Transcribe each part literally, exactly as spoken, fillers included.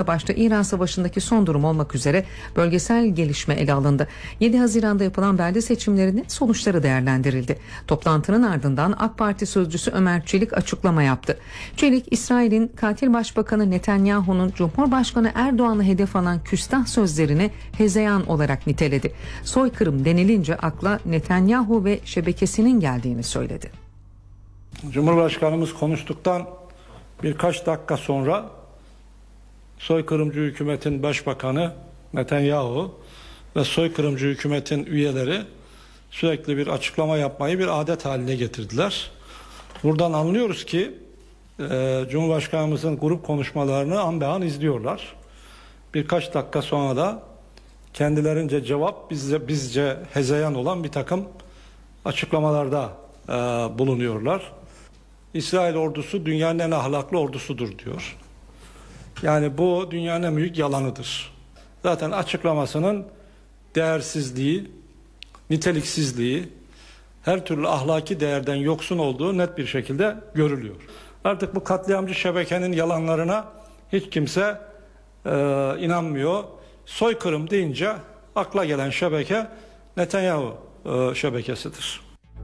başta İran Savaşı'ndaki son durum olmak üzere bölgesel gelişme ele alındı. yedi Haziran'da yapılan belde seçimlerinin sonuçları değerlendirildi. Toplantının ardından AK Parti sözcüsü Ömer Çelik açıklama yaptı. Çelik, İsrail'in katil başbakanı Netanyahu'nun Cumhurbaşkanı Erdoğan'ı hedef alan küstah sözlerini hezeyan olarak niteledi. Soykırım denilince akla Netanyahu ve şebekesinin geldiğini söyledi. Cumhurbaşkanımız konuştuktan birkaç dakika sonra soykırımcı hükümetin başbakanı Netanyahu ve soykırımcı hükümetin üyeleri sürekli bir açıklama yapmayı bir adet haline getirdiler. Buradan anlıyoruz ki e, Cumhurbaşkanımızın grup konuşmalarını an be an izliyorlar. Birkaç dakika sonra da kendilerince cevap bizce, bizce hezeyan olan bir takım açıklamalarda e, bulunuyorlar. İsrail ordusu dünyanın en ahlaklı ordusudur diyor. Yani bu dünyanın en büyük yalanıdır. Zaten açıklamasının değersizliği, niteliksizliği, her türlü ahlaki değerden yoksun olduğu net bir şekilde görülüyor. Artık bu katliamcı şebekenin yalanlarına hiç kimse e, inanmıyor. Soykırım deyince akla gelen şebeke Netanyahu e, şebekesidir.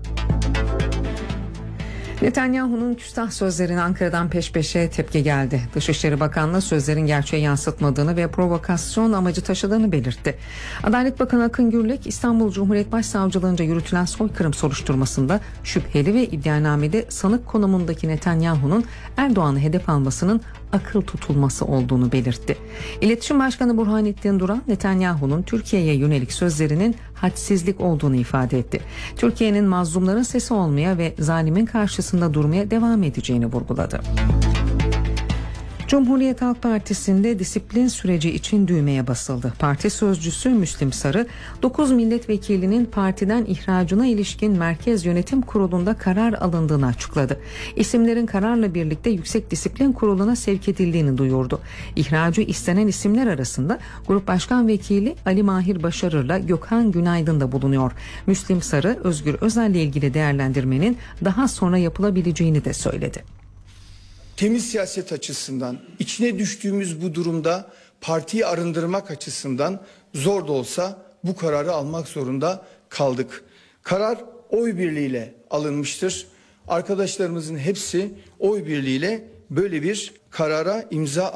Netanyahu'nun küstah sözlerine Ankara'dan peş peşe tepki geldi. Dışişleri Bakanlığı sözlerin gerçeği yansıtmadığını ve provokasyon amacı taşıdığını belirtti. Adalet Bakanı Akın Gürlek, İstanbul Cumhuriyet Başsavcılığınca yürütülen soykırım soruşturmasında şüpheli ve iddianamede sanık konumundaki Netanyahu'nun Erdoğan'ı hedef almasının akıl tutulması olduğunu belirtti. İletişim Başkanı Burhanettin Duran, Netanyahu'nun Türkiye'ye yönelik sözlerinin hadsizlik olduğunu ifade etti. Türkiye'nin mazlumların sesi olmaya ve zalimin karşısında durmaya devam edeceğini vurguladı. Cumhuriyet Halk Partisi'nde disiplin süreci için düğmeye basıldı. Parti sözcüsü Müslim Sarı, dokuz milletvekilinin partiden ihracına ilişkin Merkez Yönetim Kurulu'nda karar alındığını açıkladı. İsimlerin kararla birlikte Yüksek Disiplin Kurulu'na sevk edildiğini duyurdu. İhracı istenen isimler arasında Grup Başkan Vekili Ali Mahir Başarır'la Gökhan Günaydın da bulunuyor. Müslim Sarı, Özgür Özel'le ilgili değerlendirmenin daha sonra yapılabileceğini de söyledi. Temiz siyaset açısından, içine düştüğümüz bu durumda partiyi arındırmak açısından zor da olsa bu kararı almak zorunda kaldık. Karar oy birliğiyle alınmıştır. Arkadaşlarımızın hepsi oy birliğiyle böyle bir karara imza